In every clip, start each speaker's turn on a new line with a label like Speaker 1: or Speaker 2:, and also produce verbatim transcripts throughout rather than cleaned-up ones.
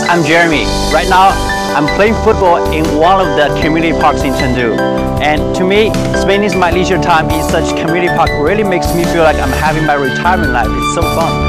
Speaker 1: I'm Jeremy. Right now, I'm playing football in one of the community parks in Chengdu. And to me, spending my leisure time in such community park really makes me feel like I'm having my retirement life. It's so fun.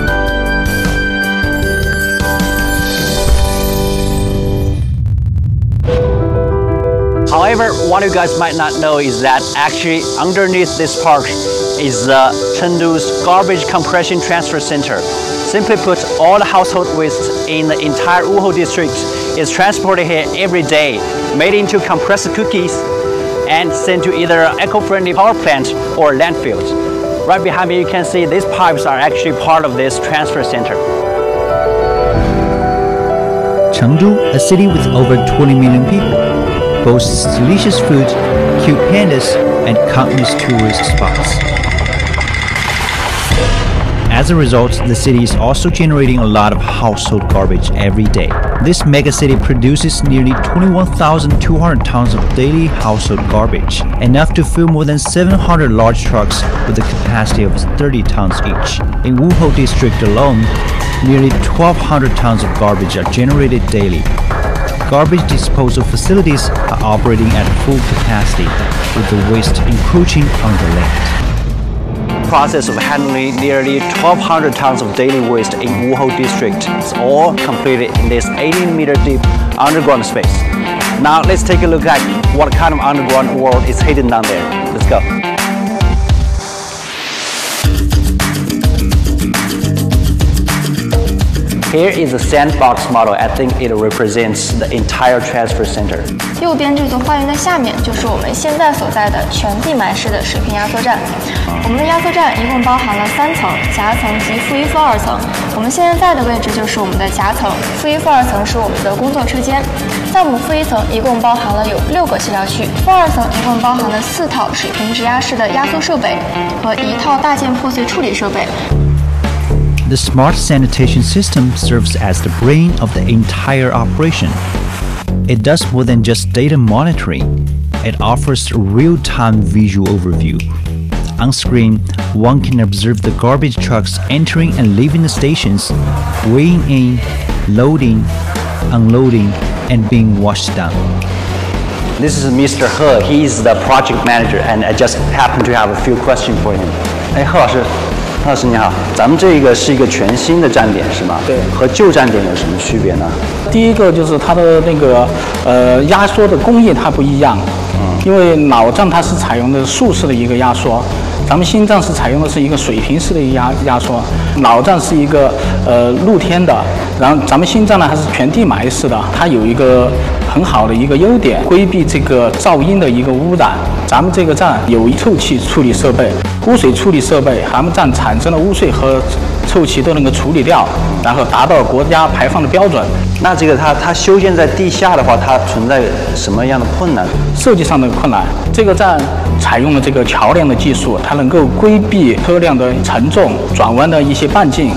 Speaker 1: However, what you guys might not know is that actually underneath this park is uh, Chengdu's Garbage Compression Transfer Center. Simply put, all the household waste in the entire Wuhou district is transported here every day, made into compressed cookies, and sent to either an eco-friendly power plant or landfills. Right behind me, you can see these pipes are actually part of this transfer center.
Speaker 2: Chengdu, a city with over twenty million people, boasts delicious food, cute pandas, and countless tourist spots. As a result, the city is also generating a lot of household garbage every day. This megacity produces nearly twenty-one thousand two hundred tons of daily household garbage, enough to fill more than seven hundred large trucks with a capacity of thirty tons each. In Wuhou district alone, nearly twelve hundred tons of garbage are generated daily. Garbage disposal facilities are operating at full capacity, with the waste encroaching on the land.
Speaker 1: Process of handling nearly twelve hundred tons of daily waste in Wuhou district is all completed in this eighteen meter deep underground space. Now let's take a look at what kind of underground world is hidden down there. Let's go. Here is a sandbox model. I think it represents the entire transfer center.
Speaker 3: 右边这座花园的下面就是我们现在所在的全地埋式的水平压缩站。我们的压缩站一共包含了三层，夹层及负一负二层。我们现在在的位置就是我们的夹层，负一负二层是我们的工作车间。在我们负一层一共包含了有六个卸料区，负二层一共包含了四套水平直压式的压缩设备和一套大件破碎处理设备。
Speaker 2: The smart sanitation system serves as the brain of the entire operation. It does more than just data monitoring. It offers a real-time visual overview. On screen, one can observe the garbage trucks entering and leaving the stations, weighing in, loading, unloading, and being washed down.
Speaker 1: This is Mister He. He is the project manager, and I just happen to have a few questions for him. Hey, He 老师。 老师你好，咱们这个是一个全新的站点是吗？
Speaker 4: 对，
Speaker 1: 和旧站点有什么区别呢？
Speaker 4: 第一个就是它的那个呃压缩的工艺它不一样，嗯，因为老站它是采用的竖式的一个压缩，咱们新站是采用的是一个水平式的压压缩，老站是一个呃露天的，然后咱们新站呢还是全地埋式的，它有一个很好的一个优点，规避这个噪音的一个污染。咱们这个站有臭气处理设备。 污水处理设备，咱们站产生的污水和臭气都能够处理掉，然后达到国家排放的标准。
Speaker 1: 那这个它它修建在地下的话，它存在什么样的困难？
Speaker 4: 设计上的困难。这个站采用了这个桥梁的技术，它能够规避车辆的承重、转弯的一些半径。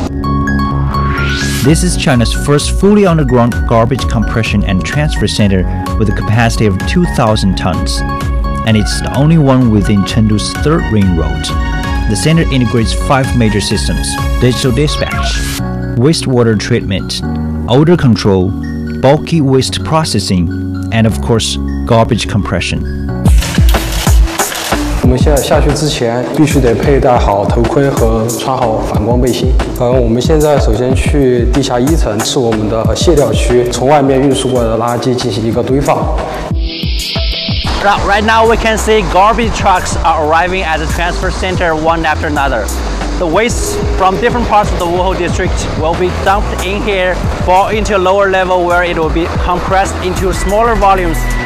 Speaker 2: This is China's first fully underground garbage compression and transfer center with a capacity of two thousand tons. And it's the only one within Chengdu's third ring road. The center integrates five major systems: digital dispatch, wastewater treatment, odor control, bulky waste processing, and of course, garbage compression.
Speaker 5: 我们现在下去之前必须得佩戴好头盔和穿好反光背心。呃，我们现在首先去地下一层，是我们的卸料区，从外面运输过来的垃圾进行一个堆放。
Speaker 1: Right now, we can see garbage trucks are arriving at the transfer center one after another. The waste from different parts of the Wuhou district will be dumped in here, fall into a lower level where it will be compressed into smaller volumes